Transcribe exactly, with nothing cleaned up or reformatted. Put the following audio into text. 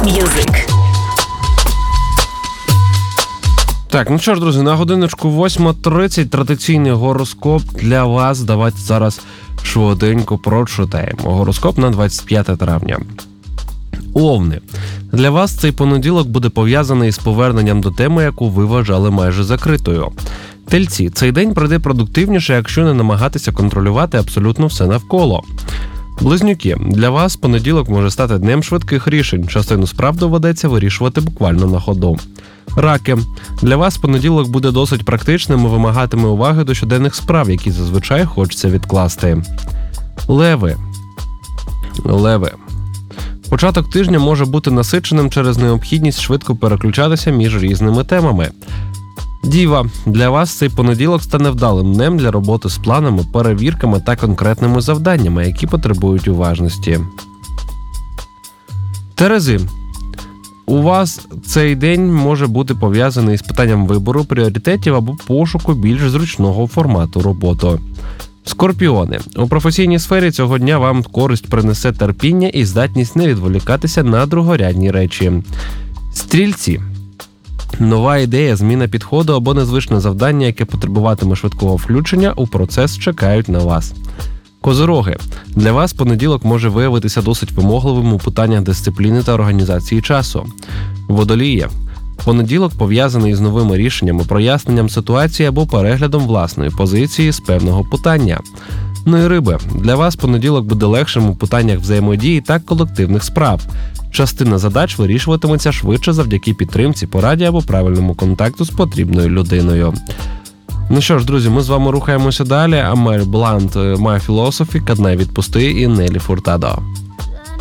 Music. Так, ну що ж, друзі, на годиночку восьма тридцять традиційний гороскоп для вас. Давайте зараз швиденько прочитаємо. Гороскоп на двадцять п'яте травня. Овни. Для вас цей понеділок буде пов'язаний з поверненням до теми, яку ви вважали майже закритою. Тельці. Цей день пройде продуктивніше, якщо не намагатися контролювати абсолютно все навколо. Близнюки. Для вас понеділок може стати днем швидких рішень. Частину справ доведеться вирішувати буквально на ходу. Раки. Для вас понеділок буде досить практичним і вимагатиме уваги до щоденних справ, які зазвичай хочеться відкласти. Леви. Леви. Початок тижня може бути насиченим через необхідність швидко переключатися між різними темами. Діва. Для вас цей понеділок стане вдалим днем для роботи з планами, перевірками та конкретними завданнями, які потребують уважності. Терези. У вас цей день може бути пов'язаний з питанням вибору пріоритетів або пошуку більш зручного формату роботи. Скорпіони. У професійній сфері цього дня вам користь принесе терпіння і здатність не відволікатися на другорядні речі. Стрільці. Нова ідея, зміна підходу або незвичне завдання, яке потребуватиме швидкого включення у процес, чекають на вас. Козироги. Для вас понеділок може виявитися досить вимогливим у питаннях дисципліни та організації часу. Водолії. Понеділок пов'язаний з новими рішеннями, проясненням ситуації або переглядом власної позиції з певного питання. Ну і риби. Для вас понеділок буде легшим у питаннях взаємодії та колективних справ. Частина задач вирішуватиметься швидше завдяки підтримці, пораді або правильному контакту з потрібною людиною. Ну що ж, друзі, ми з вами рухаємося далі. Амель Блант, My Philosophy, Каднай відпусти і Нелі Фуртадо.